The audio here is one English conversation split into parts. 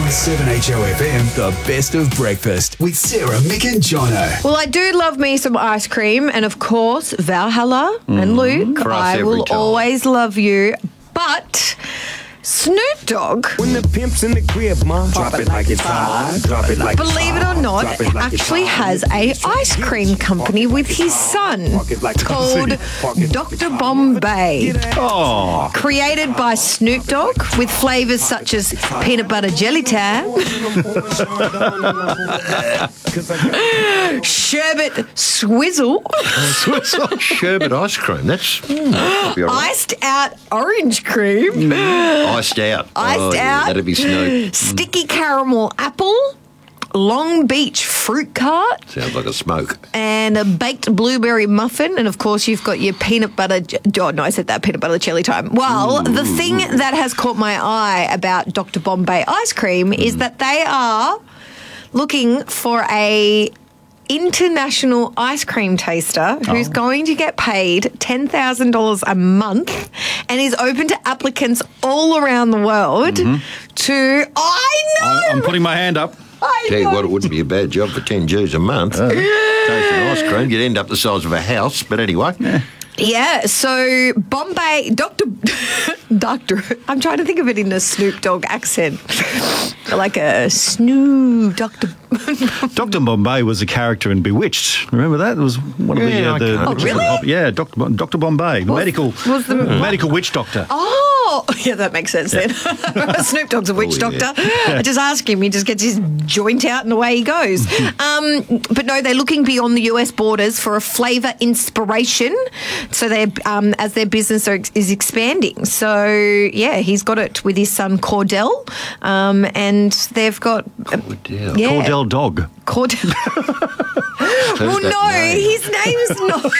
7HOFM, the best of breakfast with Sarah, Mick and Jono. Well, I do love me some ice cream, and of course, Valhalla and Luke, For us I every will time. always love you. But Snoop Dogg, When the pimp's in the crib, mom, drop it like it's hot. Drop it like it's believe it or not, actually has a ice cream company with his son called Dr. Bombay. Oh, Created by Snoop Dogg with flavours such as peanut butter jelly time, sherbet swizzle, sherbet ice cream. That's that'd be all right. iced out orange cream, Iced out. iced out, That'd be Snoop. sticky caramel apple, Long Beach fruit cart, Sounds like a smoke. and a baked blueberry muffin. And of course, you've got your peanut butter. Oh, no, I said that peanut butter jelly time. Well, the thing that has caught my eye about Dr. Bombay ice cream is that they are looking for a international ice cream taster who's going to get paid $10,000 a month and is open to applicants all around the world to. I know. I'm putting my hand up. I Tell you know. what, it wouldn't be a bad job for 10 G's a month. Tasting ice cream, you'd end up the size of a house. But anyway, Yeah, so Bombay, Dr. I'm trying to think of it in a Snoop Dogg accent. Like a Snoop Dr. Dr. Bombay was a character in Bewitched. Remember that? It was one of Yeah, I the can't. Oh, really? Yeah, Dr. Bombay, medical witch doctor. Oh, yeah, that makes sense then. Snoop Dogg's a witch doctor. I just ask him, he just gets his joint out and away he goes. But no, they're looking beyond the US borders for a flavour inspiration. So they're as their business is expanding. So yeah, he's got it with his son Cordell, and they've got Cordell. yeah, Cordell Dog. Cordell. Well, that no, name? his name's not.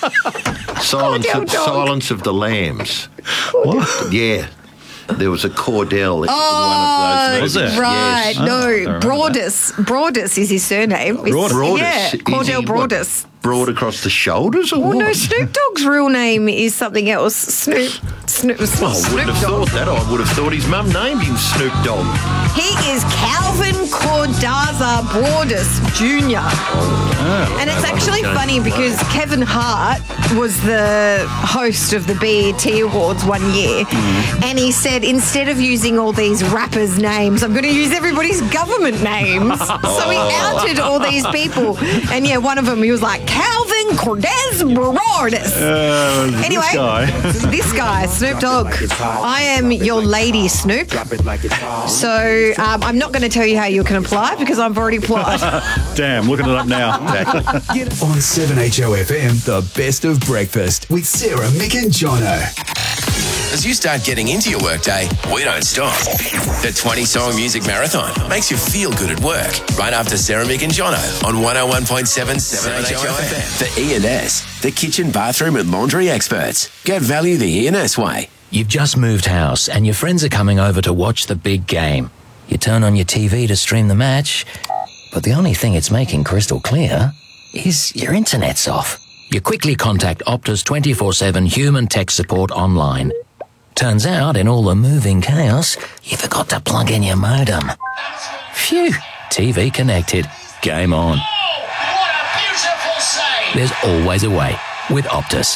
Cordell Dog. Silence of the Lambs. What? Yeah. There was a Cordell in one of those Was movies. there? Right, Yes. no, Broadus is his surname. Broadus. Yeah, Is he Cordell what, Broadus. Broad across the shoulders or Well, what? no, Snoop Dogg's real name is something else. Snoop I wouldn't Snoop have Dogg. thought that. I would have thought his mum named him Snoop Dogg. He is Calvin Cordaza Broadus Jr. And it's actually funny because Kevin Hart was the host of the BET Awards one year, and he said, instead of using all these rappers' names, I'm going to use everybody's government names. So he outed all these people. And yeah, one of them, he was like, Calvin Cordaza Broadus. Anyway, this guy, Snoop Dogg, I am your lady, Snoop. So I'm not going to tell you how you can apply because I've already applied. Damn, looking it up now. On 7HOFM, the best of breakfast with Sarah, Mick and Jono. As you start getting into your workday, we don't stop. The 20-song music marathon makes you feel good at work. Right after Sarah, Mick and Jono on 101.7 7HOFM. The E&S, the kitchen, bathroom and laundry experts. Get value the E&S way. You've just moved house and your friends are coming over to watch the big game. You turn on your TV to stream the match, but the only thing it's making crystal clear is your internet's off. You quickly contact Optus 24/7 human tech support online. Turns out, in all the moving chaos, you forgot to plug in your modem. Phew, TV connected. Game on. What a beautiful save! There's always a way with Optus.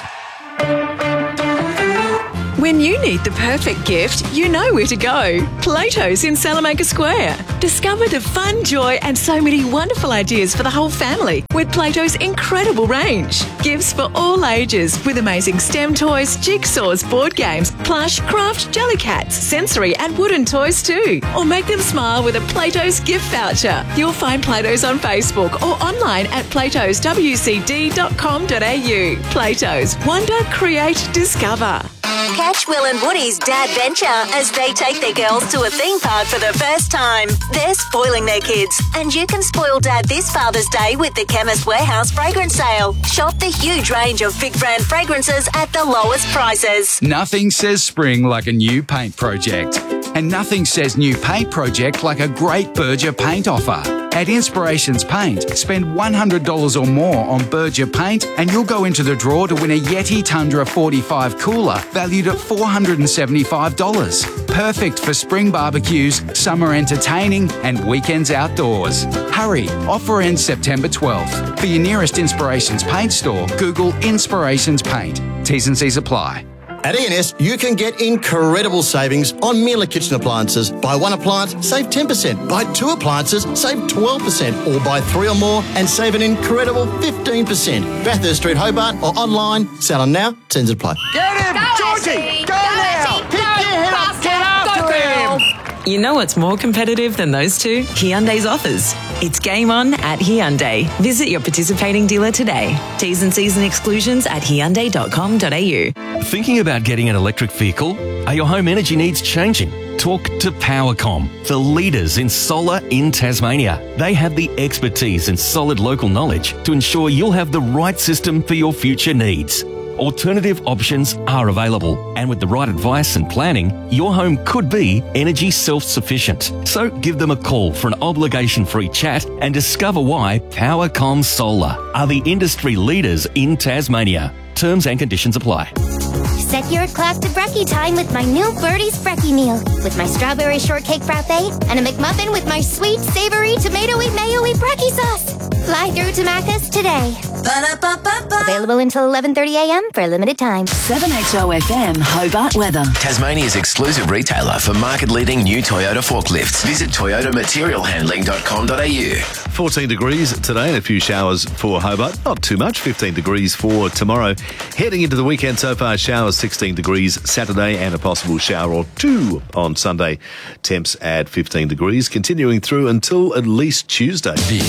When you need the perfect gift, you know where to go. Plato's in Salamanca Square. Discover the fun, joy and so many wonderful ideas for the whole family with Plato's incredible range. Gifts for all ages with amazing STEM toys, jigsaws, board games, plush, craft, jellycats, sensory and wooden toys too. Or make them smile with a Plato's gift voucher. You'll find Plato's on Facebook or online at platoswcd.com.au. Plato's. Wonder, create, discover. Catch Will and Woody's Dad Venture as they take their girls to a theme park for the first time. They're spoiling their kids, and you can spoil Dad this Father's Day with the Chemist Warehouse fragrance sale. Shop the huge range of big brand fragrances at the lowest prices. Nothing says spring like a new paint project. And nothing says new paint project like a great Berger paint offer. At Inspirations Paint, spend $100 or more on Berger paint and you'll go into the draw to win a Yeti Tundra 45 cooler valued at $475. Perfect for spring barbecues, summer entertaining and weekends outdoors. Hurry, offer ends September 12th. For your nearest Inspirations Paint store, Google Inspirations Paint. T's and C's apply. At E&S, you can get incredible savings on Miele kitchen appliances. Buy one appliance, save 10%. Buy two appliances, save 12%. Or buy three or more and save an incredible 15%. Bathurst Street, Hobart, or online. Sell them now, tens apply. Get him, Georgie! Go now! Pick your head up, get after him! You know what's more competitive than those two? Hyundai's offers. It's game on at Hyundai. Visit your participating dealer today. T's and C's and exclusions at hyundai.com.au. Thinking about getting an electric vehicle? Are your home energy needs changing? Talk to Powercom, the leaders in solar in Tasmania. They have the expertise and solid local knowledge to ensure you'll have the right system for your future needs. Alternative options are available, and with the right advice and planning, your home could be energy self-sufficient. So give them a call for an obligation-free chat and discover why Powercom Solar are the industry leaders in Tasmania. Terms and conditions apply. Set your clock to brekkie time with my new Birdie's Brekkie meal. With my strawberry shortcake frappe and a McMuffin with my sweet, savory, tomatoey, mayo-y brekkie sauce. Fly through to Macca's today. Ba-da-ba-ba-ba. Available until 11:30 a.m. for a limited time. 7HOFM Hobart weather. Tasmania's exclusive retailer for market-leading new Toyota forklifts. Visit toyotamaterialhandling.com.au. 14 degrees today and a few showers for Hobart. Not too much. 15 degrees for tomorrow. Heading into the weekend so far, showers 16 degrees Saturday and a possible shower or two on Sunday. Temps at 15 degrees, continuing through until at least Tuesday.